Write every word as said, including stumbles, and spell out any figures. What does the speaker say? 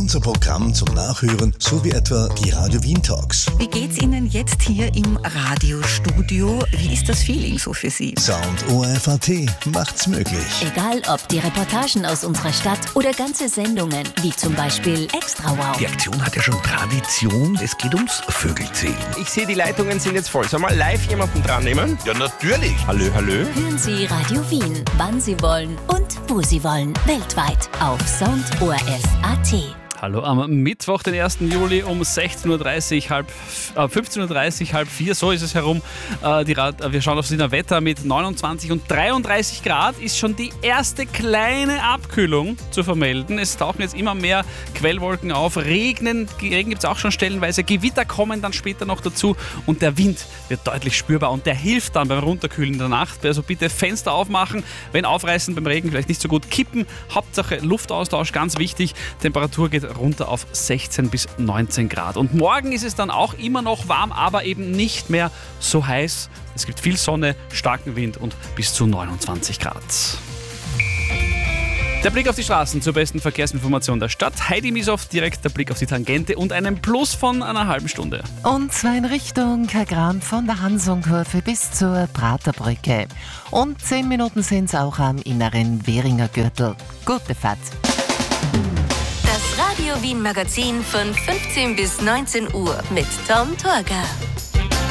unser Programm zum Nachhören sowie etwa die Radio Wien Talks. Wie geht's Ihnen jetzt hier im Radiostudio? Wie ist das Feeling so für Sie? Sound O R F A T macht's möglich. Egal ob die Reportagen aus unserer Stadt oder ganze Sendungen, wie zum Beispiel Extra Wow. Die Aktion hat ja schon Tradition. Es geht ums Vögelzählen. Ich sehe, die Leitungen sind jetzt voll. Sollen wir live jemanden dran nehmen? Ja, natürlich. Hallo, hallo. Hören Sie Radio Wien, wann Sie wollen und wo Sie wollen. Weltweit auf Sound O R F A T. Hallo, am Mittwoch, den ersten Juli um sechzehn Uhr dreißig, halb, äh, fünfzehn Uhr dreißig, halb vier, so ist es herum. Äh, die Rad, äh, wir schauen aufs Wiener Wetter mit neunundzwanzig und dreiunddreißig Grad. Ist schon die erste kleine Abkühlung zu vermelden. Es tauchen jetzt immer mehr Quellwolken auf. Regnen, Regen gibt es auch schon stellenweise. Gewitter kommen dann später noch dazu. Und der Wind wird deutlich spürbar. Und der hilft dann beim Runterkühlen in der Nacht. Also bitte Fenster aufmachen. Wenn aufreißen beim Regen, vielleicht nicht so gut kippen. Hauptsache Luftaustausch, ganz wichtig. Temperatur geht runter auf sechzehn bis neunzehn Grad. Und morgen ist es dann auch immer noch warm, aber eben nicht mehr so heiß. Es gibt viel Sonne, starken Wind und bis zu neunundzwanzig Grad. Der Blick auf die Straßen zur besten Verkehrsinformation der Stadt. Heidi Misow, direkt der Blick auf die Tangente und einen Plus von einer halben Stunde. Und zwar in Richtung Kagran von der Hansonkurve bis zur Praterbrücke. Und zehn Minuten sind es auch am inneren Währinger Gürtel. Gute Fahrt. Das Radio Wien Magazin von fünfzehn bis neunzehn Uhr mit Tom Torgau.